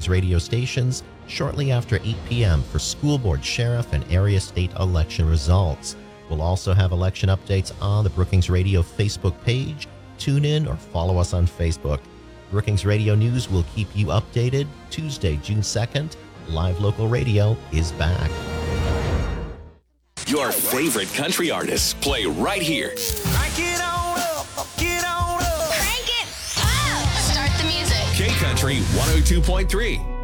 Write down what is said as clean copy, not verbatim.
Brookings radio stations shortly after 8 p.m. for school board, sheriff, and area state election results. We'll also have election updates on the Brookings Radio Facebook page. Tune in or follow us on Facebook. Brookings Radio News will keep you updated. Tuesday, June 2nd, Live Local Radio is back. Your favorite country artists play right here. Crank it on up, get on up. Crank it up! Start the music. K Country 102.3.